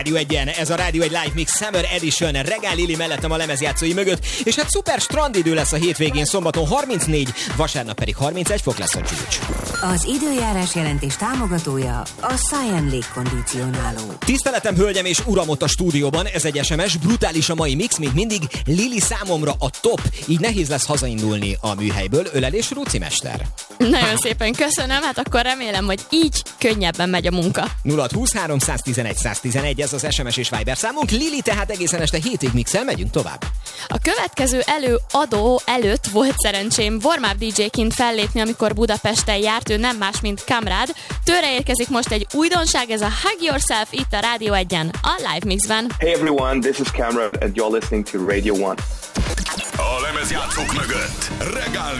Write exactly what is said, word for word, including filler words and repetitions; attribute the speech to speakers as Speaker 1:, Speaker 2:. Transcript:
Speaker 1: Rádió egyen, ez a Rádió egy Live Mix Summer Edition, Regál Lili mellettem a lemezjátszói mögött, és hát szuper strandidő lesz a hétvégén, szombaton harmincnégy, vasárnap pedig harmincegy fok lesz a csúcs.
Speaker 2: Az időjárás jelentés támogatója a Cyan légkondicionáló.
Speaker 1: Tiszteletem, hölgyem és uram ott a stúdióban, ez egy es em es, brutális a mai mix, mint mindig, Lili számomra a top, így nehéz lesz hazaindulni a műhelyből, ölelés Rúci mester.
Speaker 3: Nagyon szépen köszönöm, hát akkor remélem, hogy így könnyebben megy a munka.
Speaker 1: nulla húsz háromszáztizenegy száztizenegy, ez az es em es és Viber számunk. Lili, tehát egészen este hétig mixel, megyünk tovább.
Speaker 3: A következő előadó előtt volt szerencsém warm-up dé dzséként fellépni, amikor Budapesten járt, ő nem más, mint Kamrád. Tőle érkezik most egy újdonság, ez a Hug Yourself itt a Rádió egyen, a Live Mixben.
Speaker 4: Hey everyone, this is Kamrád and you're listening to Radio One.
Speaker 5: A lemezjátszók mögött Regál